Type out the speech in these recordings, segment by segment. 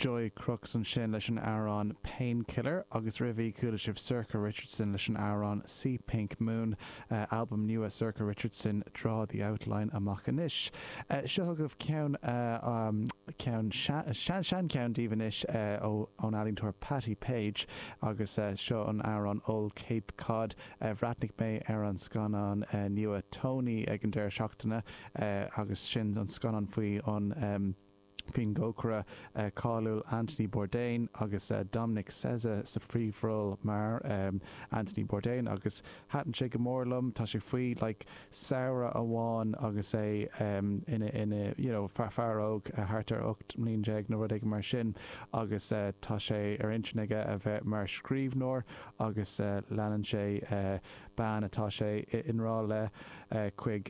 Joy Crooks an sin leis an Aaron Painkiller agus rihí cúla sibh Circa Richardson leis an Aaron Sea Pink Moon album nua Circa Richardson Draw the Outline amach inis. Seo goh ceann sean ceann díhanis ón Addington Patty Page agus seo an Aaron Old Cape Cod bhreatnig mé ar an scanán nua Tony ag an deir seachtainna agus sin an scanán faoi an Fin Gokra, Carlul Anthony Bourdain agus Dominic Seza sa free-for-all mar Anthony Bourdain agus hatan sé go mórlam tá sé faoi like Sarah Awan agus ina farróg hartar 8 mlíon jeag nó rud ag mar sin agus tá sé ar internige a bheith mar scríbhnóir agus leanan sé ban atá sé inrá le chuig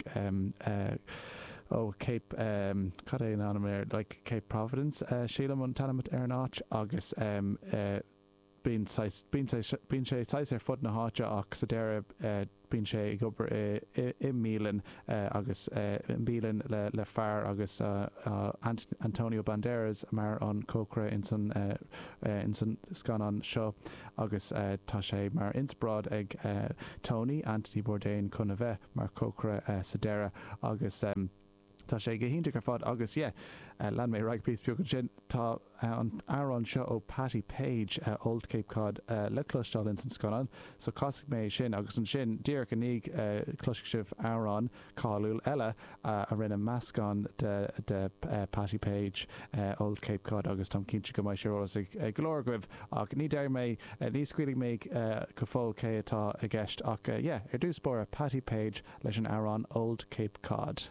Cape cad é an like Cape Providence sílam an tanamit ar an áit agus bín sé sais ar fud na háte ach sa deire bín sé ag obair i Mílan agus in Bílan le fear agus Antonio Banderas mar an cócra in san scanán seo agus tá sé mar insbrád ag Tony Anthony Bourdain chun a bheith mar cócra sa deire agus tá sé go hinnta gur fád agus lean mé raig pís beag sin tá an Aaron seo ó Patty Page Old Cape Cod le clostal in san scanán so cosig mé sin agus an sin dír go níg closig sibh Aaron cáúil eile a rinne meascán de Patty Page Old Cape Cod agus tam cinnte go mai seolalas ag glórgwibh ach ní deir mé ní scuilig mé go fóil cé atá a gceist ach ar dús spóir Patty Page leis an Aaron Old Cape Cod.